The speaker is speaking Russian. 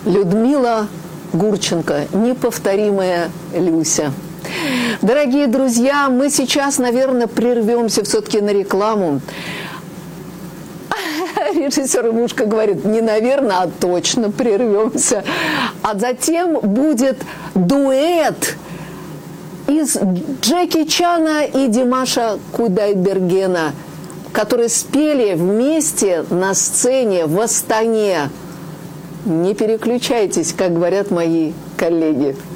Людмила Гурченко, неповторимая Люся. Дорогие друзья, мы сейчас, наверное, прервемся все-таки на рекламу. Режиссер Ивушка говорит, не наверное, а точно прервемся. А затем будет дуэт из Джеки Чана и Димаша Кудайбергена, которые спели вместе на сцене в Астане. Не переключайтесь, как говорят мои коллеги.